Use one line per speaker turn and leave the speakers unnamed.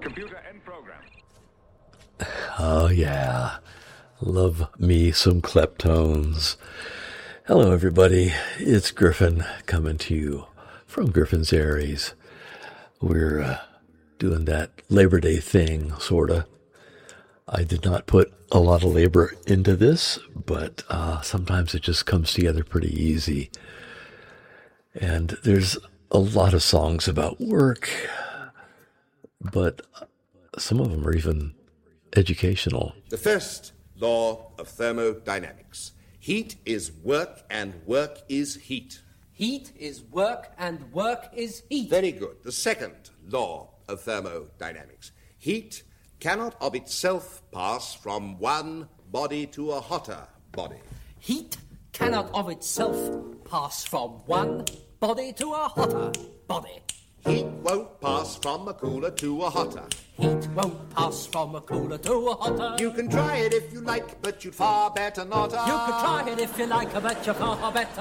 Computer end program.
Oh, yeah. Love me some Kleptones. Hello, everybody. It's Griffin coming to you from Griffin's Aries. We're doing that Labor Day thing, sorta. I did not put a lot of labor into this, but sometimes it just comes together pretty easy. And there's a lot of songs about work, but some of them are even educational.
The first law of thermodynamics. Heat is work and work is heat.
Heat is work and work is heat.
Very good. The second law of thermodynamics. Heat cannot of itself pass from one body to a hotter body.
Heat cannot of itself pass from one body to a hotter body.
Heat won't pass from a cooler to a hotter.
Heat won't pass from a cooler to a hotter.
You can try it if you like, but you'd far better not.
You can try it if you like, but you're far better